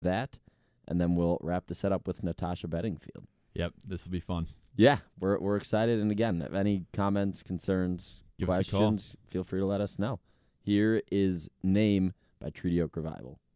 that, and then we'll wrap the setup with Natasha Bedingfield. Yep, this will be fun. Yeah, we're excited. And again, if any comments, concerns, Give us a call. questions, feel free to let us know. Here is Name by Treaty Oak Revival.